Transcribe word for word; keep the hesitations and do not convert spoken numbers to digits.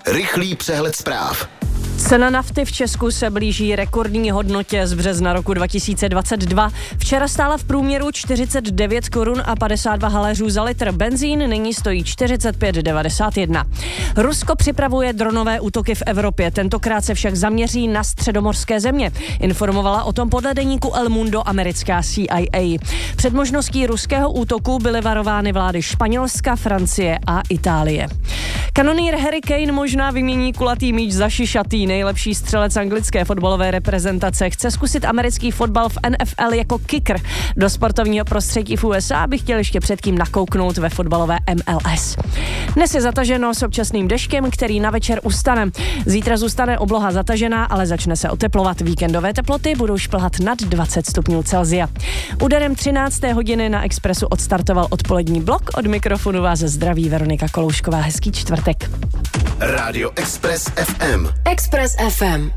Rychlý přehled zpráv. Cena nafty v Česku se blíží rekordní hodnotě z března roku dva tisíce dvacet dva. Včera stála v průměru čtyřicet devět korun a padesát dva haléřů za litr. Benzín nyní stojí čtyřicet pět devadesát jedna. Rusko připravuje dronové útoky v Evropě, tentokrát se však zaměří na středomorské země. Informovala o tom podle deníku El Mundo americká C I A. Před možností ruského útoku byly varovány vlády Španělska, Francie a Itálie. Kanonýr Harry Kane možná vymění kulatý míč za šišatý. Nejlepší střelec anglické fotbalové reprezentace chce zkusit americký fotbal v N F L jako kicker. Do sportovního prostředí v U S A by chtěl ještě předtím nakouknout ve fotbalové M L S. Dnes je zataženo s občasným deštěm, který na večer ustane. Zítra zůstane obloha zatažená, ale začne se oteplovat. Víkendové teploty budou šplhat nad dvacet stupňů Celsia. Úderem třinácté hodiny na Expressu odstartoval odpolední blok. Od mikrofonu vás zdraví Veronika Koloušková. Hezký čtvrtek. Rádio Express F M. Express F M.